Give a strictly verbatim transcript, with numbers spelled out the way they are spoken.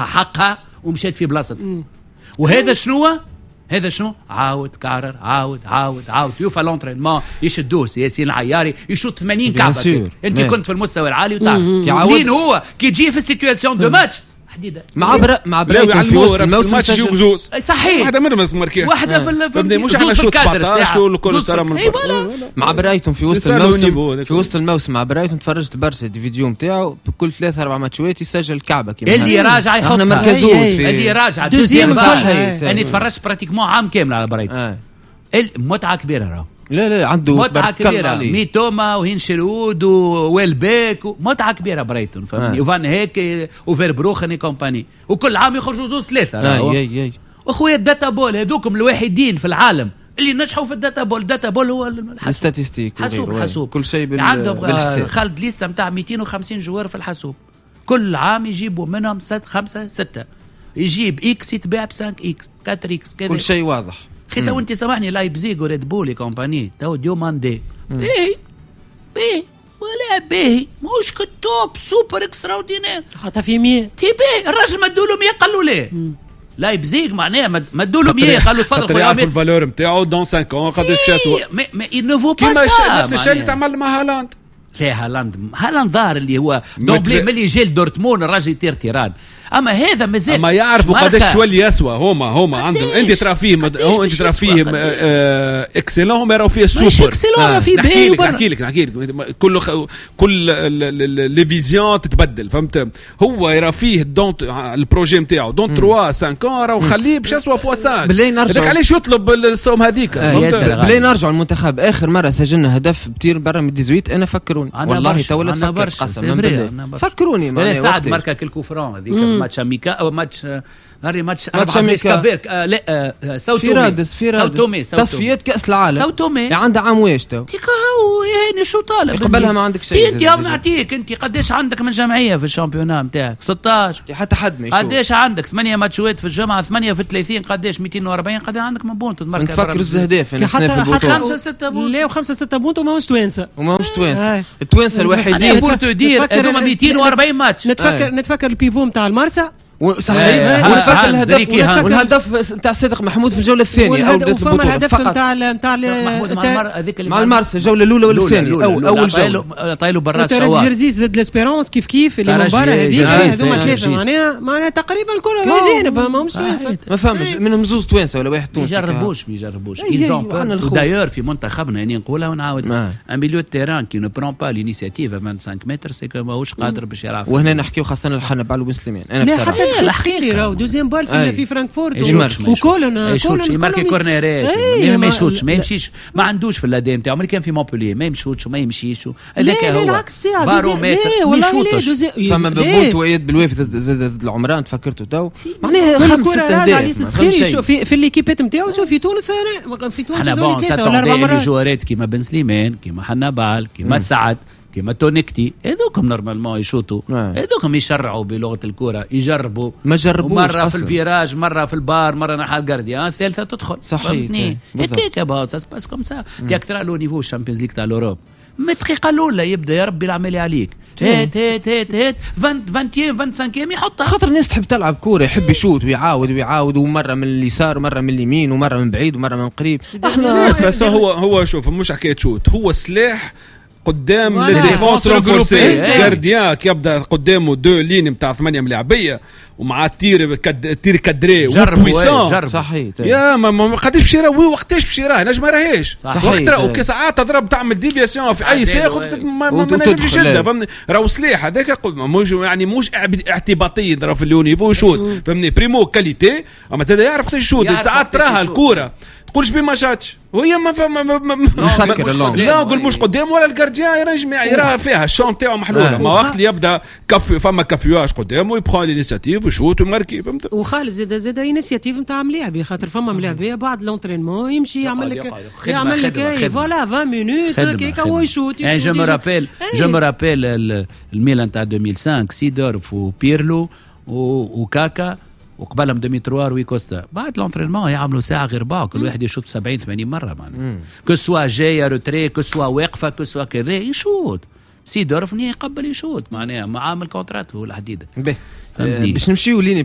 عطاها حقها ومشيت في بلاصتها. وهذا شنو هذا شنو عاود كارر عاود عاود عاود يوفى لونترينمون يشدوه ياسين العياري يشوط ثمانين كعبه. انت مم. كنت في المستوى العالي وتعرف لين هو كي تجي في السيتوياسيون دو ماتش حديده مع برا مع برا في وسط الموسم سجل جوز صحيح واحده منهم ماركيه واحده في ال مش احنا شوط سبعطاش والكل صار من مع برايتون في وسط الموسم في وسط الموسم مع برايتون تفرجت برشا دي فيديو نتاعو بكل ثلاثة أربع ماتشات يسجل كعبه كيما اللي راجع يحط احنا مركزوز في اللي راجع دوزيام انا تفرجت براتيكمون عام كامل على برايتون المتعه كبيره راهو لا لا عنده متعة كبيرة ميتوما وهينشلود وويلبيك متعة كبيرة برايتون فهمني وفان هيك وفيربروخن كومباني وكل عام يخرجوا زوز ثلاثة اي اي اي واخويا الداتا بول هذوكم الوحيدين في العالم اللي نجحوا في الداتا بول. الداتا بول هو الستاتستيك حاسوب حاسوب كل شيء بال... عنده خالد لسه نتاع مئتين وخمسين جوار في الحاسوب كل عام يجيبوا منهم ست خمسة ستة يجيب اكس يتباع ب خمسة اكس أربعة اكس كذا كل شيء واضح. خي تو انت سامحني لايبزيغ وريد بول كومباني تو ديوماندي باهي باهي ولا باهي مش كتوب سوبر اكستراوردينير حتى في مية تي باهي الراجل مدولو مية قالوا ليه لايبزيغ معناها مدولو مية قالوا تفضل خويا يعرف الفالور نتاعو دون خمسة ans قداش يسوى مي مي ينوفو با كيما نفس الشيء اللي تعمل مع هالاند. لا هالاند هالاند ظاهر اللي هو دوبلي ملي جا لدورتموند الراجل يطير تيران اما هذا مازال اما يعرفوا قداش شوي يسوى هما هما عندهم انت ترى فيه هو انت ترى فيه اكسلون هم يراو فيه سوبر مش اكسلون فيه باهي نحكي لك نحكي لك كل كل لي فيزيون تتبدل فهمت هو يرى فيه دون البروجي نتاعو دون ثلاثة خمسة راه خليه باش يسوى فوا خمسة بالله نرجع هذاك علاش يطلب السوم هذيك بالله نرجع المنتخب اخر مره سجلنا هدف بتير برا من ثمانية عشر انا فكروني والله تولد فكر قسما بالله فكروني معايا ساعد ماركا الكوفرون هذيك ماتش اميكا او ماتش هاري ماتش أربعة كافيرك آه لا آه ساو تومي فيرادس فيرادس تصفيات كأس العالم ساو تومي عندها عام واش تو تيكا هو يعني شو طالب قبلها ما عندك شيء انت يا نعطيك انت قداش عندك من جمعيه في الشامبيونات نتاعك ستة عشر حتى حد ما يشوف قداش عندك ثمانية ماتشات في الجمعه ثمانية في ثلاثين قداش مئتين وأربعين قداش عندك من بونت تمركز نفكر الزهداف انا في البطوله خمسة ستة بونت لا وخمسة ستة بونت وماهوش توانسه وماهوش توانسه التوانسه الوحيدين بورتو دير هذوما مئتين وأربعين ماتش نتفكر نتفكر البيفو نتاع المرسى صحيح ونفكر الهدف والهدف نتاع صدق محمود في الجوله الثانيه او وفما الهدف نتاع نتاع مع المارس الجوله الاولى والثانيه او اول جوله طايلو بالراس شواء جرزيز ضد ليسبيرونس كيف كيف اللي مباراه هذيك هذوما ثلاثه معناها معناها تقريبا كل اجانب ماهمش توانسه ما فهمش منهم زوز توانسه ولا واحد تونسي يجربوش ما يجربوش دايور في منتخبنا يعني نقولها ونعاود ان ميليو تيران كي نو برون با لينيسياتيف خمسة عشر متر سي كو ماهوش قادر باش يلعب وهنا نحكيو خاصه الحنب على وسليمان انا بصراحه الأخيري راهو دوزيام بال في, في فرانكفورت وكولون كولون يماركي كورنيرات ما يشوتش ما يمشيش ما عندوش في الاداء نتاعو ملي كان في مونبولييه ما يمشوش وما يمشيش هذاك هو بارومتر ما يشوتش فما ببونت ويد بالوافد زاد العمران تفكرته تو معناها خمس ست اهداف في في ليكيبات نتاعو شوف في تونس في تونس انا بون ساتوندي جوارات كيما بن سليمان كيما حنابال كيما سعد كيما تونيكتي هذوكم نورمالمون يشوطوا هذوكم يشرعوا بلغه الكره يجربوا ما جربوش مره في الفيراج مره في البار مره نحى الجارديان الثالثه تدخل صحيح هكاك با سا باس كوم سا تي اكثر لو نيفو الشامبيونز ليغ تاع الاوروب ما دقيقه الاولى يبدا يا ربي العمليه عليك هات هات هات هات عشرين خمسة وعشرين يحطها خاطر الناس تحب تلعب كوره يحب يشوط ويعاود ويعاود ومره من اليسار ومره من اليمين ومره من بعيد ومره من قريب احنا هو هو شوف مش حكايه شوت هو سلاح قدام للديفونس رونفورسي جارديان يبدا قدامه دو لين نتاع ثمانية ملاعبيه ومع التير كد تير كادري وبويسون صحيح يا ما قداش باش يراوي وقتاش باش يراه نجم راهيش وقت راه وكساعات تضرب تعمل ديفياسيون في اي ساق ما نجمش يشدها فهمني راهو سلاح هذاك مش يعني مش اعتباطي راه في اللونيفو يشوط فهمني بريمو كاليتي اما زاد يعرف كيفاش يشوط ساعات تراها الكوره تقولش بيه ما شاتش وهي ما فما لا نقول مش قدام ولا الجارديان ينجم يرى فيها الشون تاعو محلوله ما وقت اللي يبدا كف فما كافيواج قدامه يبقى لينيسياتيف ويشوط وماركي فهمت وخالد زاد زاد انيسياتيف نتاع ملاعبي خاطر فما ملاعبيه بعد لونترينمون يمشي يعمل لك يعمل لك فوالا عشرين مينوت كيكا هو يشوط يعني جو مو رابيل جو مو رابيل الميلان تاع ألفين وخمسة سيدورف وبيرلو وكاكا وقبلهم دمي تروار ويكوستا بعد لونترينمون يعملوا ساعه غير بعض كل واحد يشوط سبعين ثمانين مره معناها كو سوا جايه روتري كو سوا واقفه كو سوا كذا يشوط سيدورف يقبل يشوط معناها معامل كونترات هو الحديده باش نمشيو لين